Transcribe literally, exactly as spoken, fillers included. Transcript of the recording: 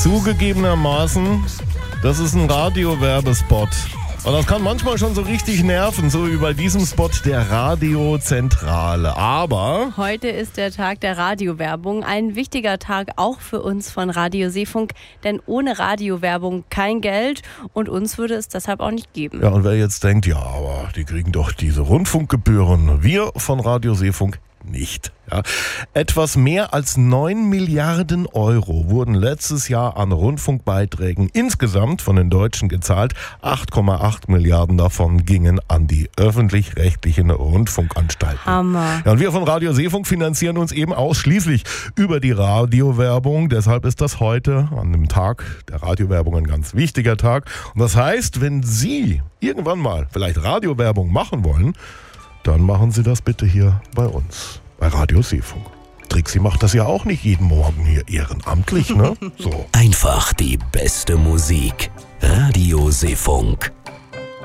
Zugegebenermaßen, das ist ein Radiowerbespot. Und das kann manchmal schon so richtig nerven, so wie bei diesem Spot der Radiozentrale. Aber heute ist der Tag der Radiowerbung. Ein wichtiger Tag auch für uns von Radio Seefunk. Denn ohne Radiowerbung kein Geld und uns würde es deshalb auch nicht geben. Ja, und wer jetzt denkt, ja, aber die kriegen doch diese Rundfunkgebühren. Wir von Radio Seefunk nicht. Ja. Etwas mehr als neun Milliarden Euro wurden letztes Jahr an Rundfunkbeiträgen insgesamt von den Deutschen gezahlt. acht Komma acht Milliarden davon gingen an die öffentlich-rechtlichen Rundfunkanstalten. Hammer. Ja, und wir von Radio Seefunk finanzieren uns eben ausschließlich über die Radiowerbung. Deshalb ist das heute an dem Tag der Radiowerbung ein ganz wichtiger Tag. Und das heißt, wenn Sie irgendwann mal vielleicht Radiowerbung machen wollen, dann machen Sie das bitte hier bei uns, bei Radio Seefunk. Trixi macht das ja auch nicht jeden Morgen hier ehrenamtlich, ne? So. Einfach die beste Musik. Radio Seefunk.